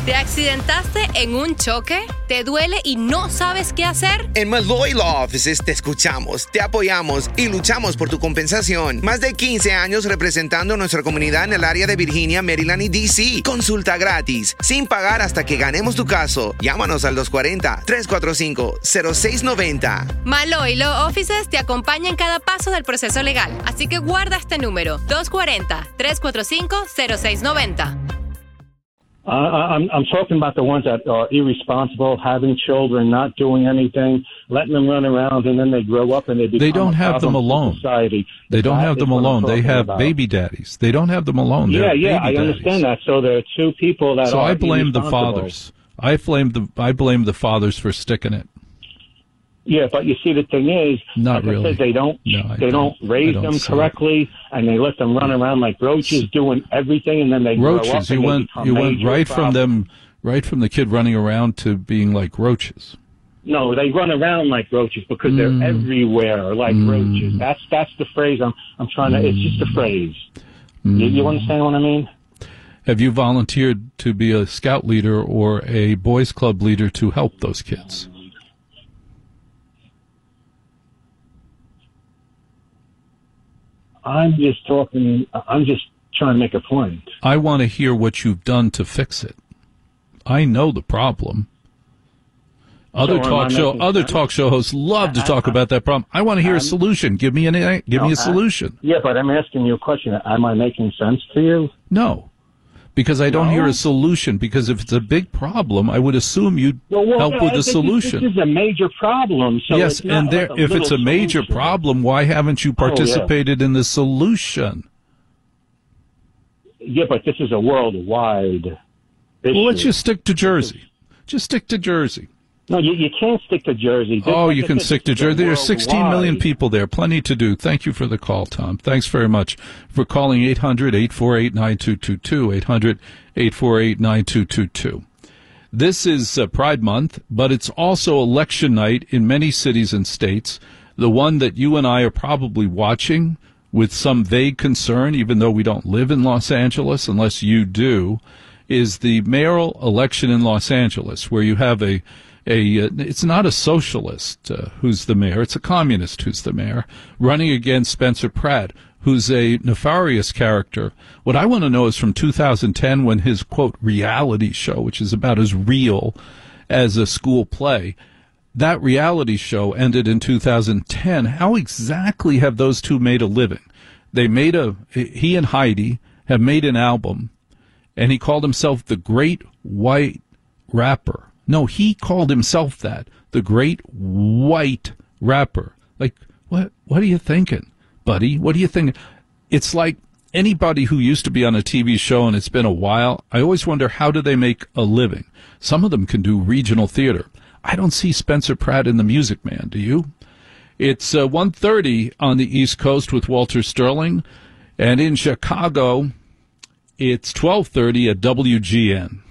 ¿Te accidentaste en un choque? ¿Te duele y no sabes qué hacer? En Malloy Law Offices te escuchamos, te apoyamos y luchamos por tu compensación. Más de 15 años representando a nuestra comunidad en el área de Virginia, Maryland y D.C. Consulta gratis, sin pagar hasta que ganemos tu caso. Llámanos al 240-345-0690. Malloy Law Offices te acompaña en cada paso del proceso legal, así que guarda este número, 240-345-0690. I'm talking about the ones that are irresponsible, having children, not doing anything, letting them run around, and then they grow up and they become They don't have them alone. Society. They don't have them alone. They have baby daddies. They don't have them alone. Yeah, I understand that. So there are two people that so are I blame the irresponsible. fathers. I blame the fathers for sticking it. Yeah, but you see, the thing is, Not like really. I said, they don't raise them correctly, and they let them run around like roaches, doing everything, and then they roaches. grow up. You went right from the kid running around to being like roaches. No, they run around like roaches because they're everywhere like roaches. That's the phrase I'm trying to. It's just a phrase. You understand what I mean? Have you volunteered to be a scout leader or a boys club leader to help those kids? I'm just trying to make a point. I want to hear what you've done to fix it. I know the problem. Other talk show hosts love to talk about that problem. I want to hear a solution. Give me a solution. Yeah, but I'm asking you a question. Am I making sense to you? No, because I don't hear a solution. Because if it's a big problem, I would assume you'd help with a solution. This is a major problem. So yes, it's not and if it's a major problem, why haven't you participated in the solution? Yeah, but this is a worldwide issue. Well, let's just stick to Jersey. Just stick to Jersey. No, you can't stick to Jersey. You can stick to Jersey. There are 16 million people there. Plenty to do. Thank you for the call, Tom. Thanks very much for calling 800-848-9222, 800-848-9222. This is Pride Month, but it's also election night in many cities and states. The one that you and I are probably watching with some vague concern, even though we don't live in Los Angeles, unless you do, is the mayoral election in Los Angeles, where you have it's not a socialist who's the mayor, it's a communist who's the mayor, running against Spencer Pratt, who's a nefarious character. What I want to know is from 2010, when his, quote, reality show, which is about as real as a school play, that reality show ended in 2010. How exactly have those two made a living? He and Heidi have made an album, and he called himself the Great White Rapper. No, he called himself that, the Great White Rapper. Like, what are you thinking, buddy? What are you thinking? It's like anybody who used to be on a TV show and it's been a while, I always wonder, how do they make a living? Some of them can do regional theater. I don't see Spencer Pratt in The Music Man, do you? It's 1:30 on the East Coast with Walter Sterling, and in Chicago, it's 12:30 at WGN.